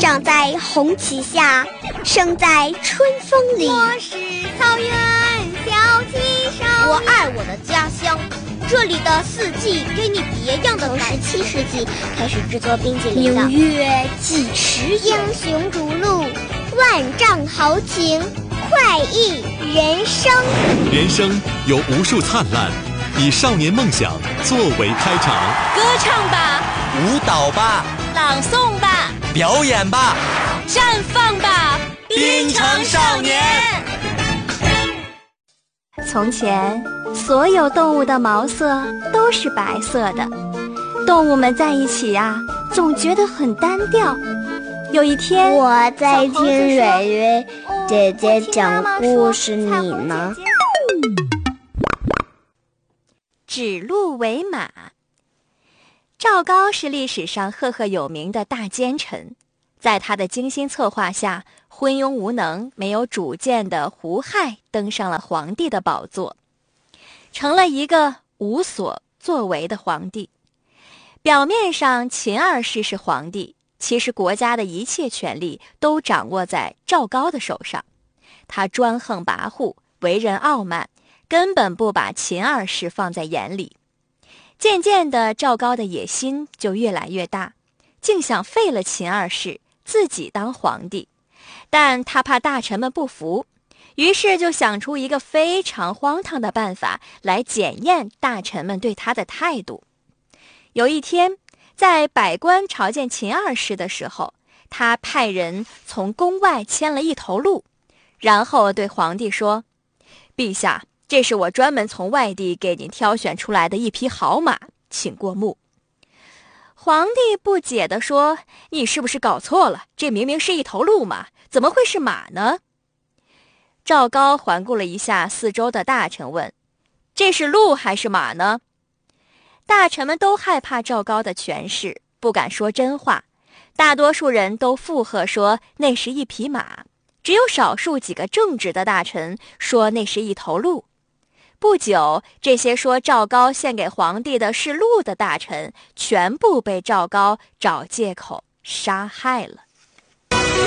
长在红旗下，生在春风里。 我是草原小旗手， 我爱我的家乡，这里的四季给你别样的从17世纪开始制作冰淇淋的。 明月几时有？ 英雄逐鹿，万丈豪情，快意人生。 人生有无数灿烂，以少年梦想作为开场。 歌唱吧， 舞蹈吧， 朗诵吧， 表演吧， 绽放吧， 滨城少年。 从前，所有动物的毛色都是白色的，动物们在一起呀，总觉得很单调。有一天， 我在听蕊蕊姐姐讲故事，你呢？ 指鹿为马。赵高是历史上赫赫有名的大奸臣，在他的精心策划下，昏庸无能、没有主见的胡亥登上了皇帝的宝座，成了一个无所作为的皇帝。表面上秦二世是皇帝，其实国家的一切权力都掌握在赵高的手上。他专横跋扈，为人傲慢，根本不把秦二世放在眼里。渐渐的，赵高的野心就越来越大，竟想废了秦二世，自己当皇帝。但他怕大臣们不服，于是就想出一个非常荒唐的办法来检验大臣们对他的态度。有一天，在百官朝见秦二世的时候，他派人从宫外牵了一头鹿，然后对皇帝说：“陛下，这是我专门从外地给您挑选出来的一匹好马，请过目。”皇帝不解地说：“你是不是搞错了？这明明是一头鹿马，怎么会是马呢？”赵高环顾了一下四周的大臣，问：“这是鹿还是马呢？”大臣们都害怕赵高的权势，不敢说真话，大多数人都附和说那是一匹马，只有少数几个正直的大臣说那是一头鹿。不久，这些说赵高献给皇帝的是鹿的大臣，全部被赵高找借口杀害了。